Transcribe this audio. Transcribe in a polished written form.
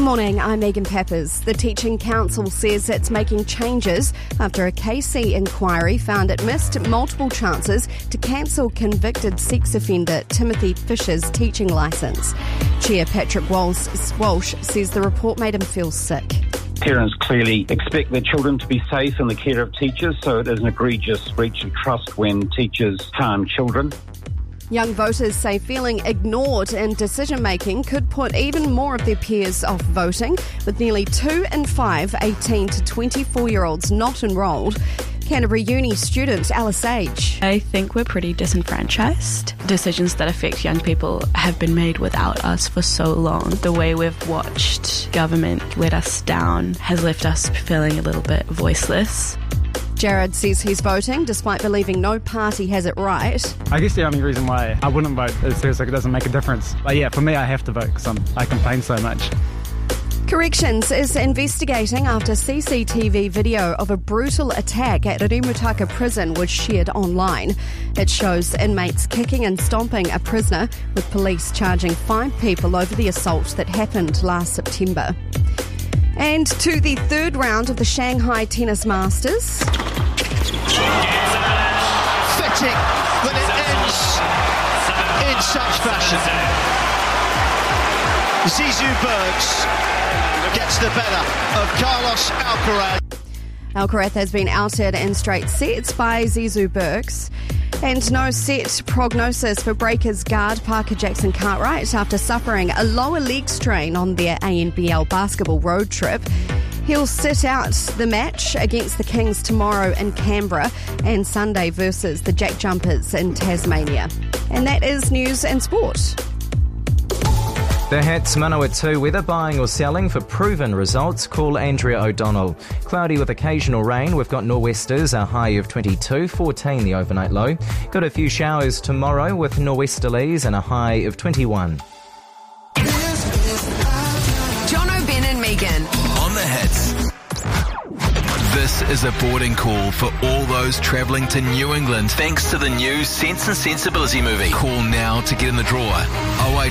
Good morning, I'm Megan Peppers. The Teaching Council says it's making changes after a KC inquiry found it missed multiple chances to cancel convicted sex offender Timothy Fisher's teaching licence. Chair Patrick Walsh says the report made him feel sick. Parents clearly expect their children to be safe in the care of teachers, so it is an egregious breach of trust when teachers harm children. Young voters say feeling ignored in decision-making could put even more of their peers off voting, with nearly 2 in 5 18 to 24-year-olds not enrolled. Canterbury Uni student Alice Sage. I think we're pretty disenfranchised. Decisions that affect young people have been made without us for so long. The way we've watched government let us down has left us feeling a little bit voiceless. Jared says he's voting despite believing no party has it right. I guess the only reason why I wouldn't vote is because it doesn't make a difference. But yeah, for me, I have to vote because I complain so much. Corrections is investigating after CCTV video of a brutal attack at Rimutaka Prison was shared online. It shows inmates kicking and stomping a prisoner, with police charging 5 people over the assault that happened last September. And to the third round of the Shanghai Tennis Masters. Fitting that it ends in such fashion. Zizou Bergs gets the better of Carlos Alcaraz. Alcaraz has been outed in straight sets by Zizou Bergs. And no set prognosis for Breakers guard Parker Jackson Cartwright after suffering a lower leg strain on their ANBL basketball road trip. He'll sit out the match against the Kings tomorrow in Canberra and Sunday versus the Jack Jumpers in Tasmania. And that is news and sport. The Hats Manawatu weather, buying or selling for proven results. Call Andrea O'Donnell. Cloudy with occasional rain. We've got nor'westers, a high of 22, 14 the overnight low. Got a few showers tomorrow with nor'westerlies and a high of 21. Jono, Ben and Megan. On the Hits. This is a boarding call for all those travelling to New England thanks to the new Sense and Sensibility movie. Call now to get in the draw. 08